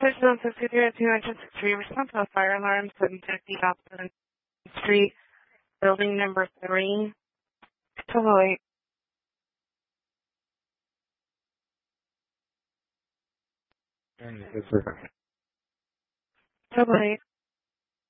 Station on 293, respond to a fire alarm, 750 Austin Street, building number 3. 208. 208.